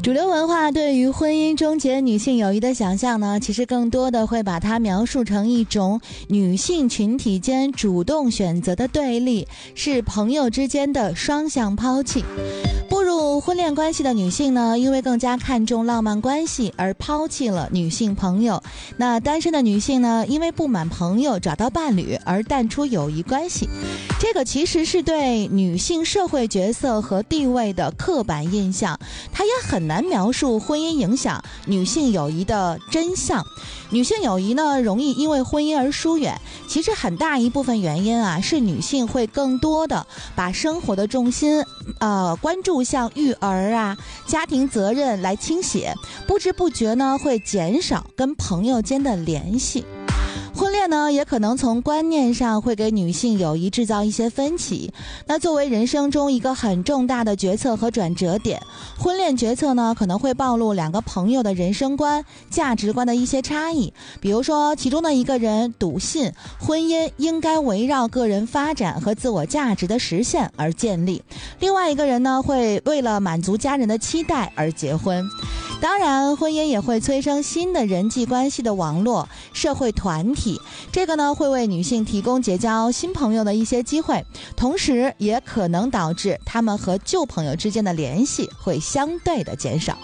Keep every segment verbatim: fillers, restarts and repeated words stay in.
主流文化对于婚姻终结女性友谊的想象呢，其实更多的会把它描述成一种女性群体间主动选择的对立，是朋友之间的双向抛弃。步入婚恋关系的女性呢，因为更加看重浪漫关系而抛弃了女性朋友。那单身的女性呢，因为不满朋友找到伴侣而淡出友谊关系。这个其实是对女性社会角色和地位的刻板印象，它也很难描述婚姻影响女性友谊的真相。女性友谊呢，容易因为婚姻而疏远，其实很大一部分原因啊，是女性会更多的把生活的重心呃关注向育儿啊、家庭责任来倾斜，不知不觉呢会减少跟朋友间的联系。婚恋呢，也可能从观念上会给女性友谊制造一些分歧。那作为人生中一个很重大的决策和转折点，婚恋决策呢，可能会暴露两个朋友的人生观、价值观的一些差异。比如说，其中的一个人笃信婚姻应该围绕个人发展和自我价值的实现而建立，另外一个人呢，会为了满足家人的期待而结婚。当然，婚姻也会催生新的人际关系的网络、社会团体，这个呢会为女性提供结交新朋友的一些机会，同时也可能导致她们和旧朋友之间的联系会相对的减少。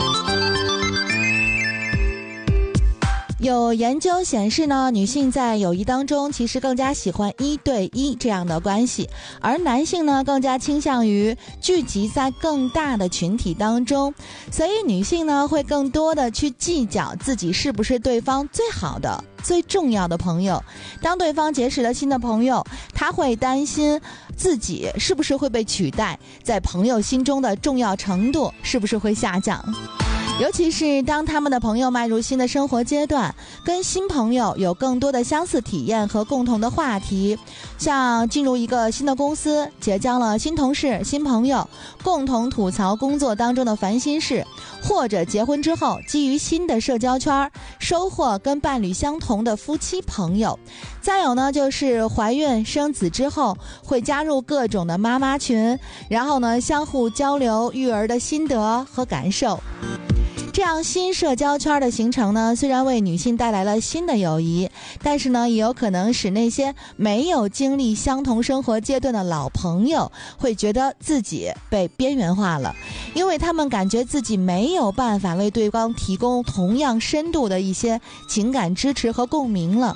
有研究显示呢，女性在友谊当中其实更加喜欢一对一这样的关系，而男性呢更加倾向于聚集在更大的群体当中，所以女性呢会更多的去计较自己是不是对方最好的、最重要的朋友。当对方结识了新的朋友，她会担心自己是不是会被取代，在朋友心中的重要程度是不是会下降。尤其是当他们的朋友迈入新的生活阶段，跟新朋友有更多的相似体验和共同的话题，像进入一个新的公司，结交了新同事、新朋友，共同吐槽工作当中的烦心事，或者结婚之后基于新的社交圈收获跟伴侣相同的夫妻朋友。再有呢，就是怀孕生子之后会加入各种的妈妈群，然后呢相互交流育儿的心得和感受。这样新社交圈的形成呢，虽然为女性带来了新的友谊，但是呢，也有可能使那些没有经历相同生活阶段的老朋友会觉得自己被边缘化了，因为他们感觉自己没有办法为对方提供同样深度的一些情感支持和共鸣了。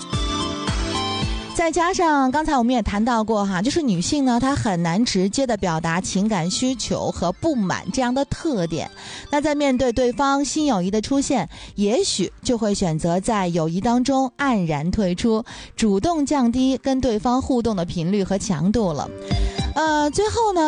再加上刚才我们也谈到过哈，就是女性呢，她很难直接的表达情感需求和不满这样的特点。那在面对对方新友谊的出现，也许就会选择在友谊当中黯然退出，主动降低跟对方互动的频率和强度了。呃，最后呢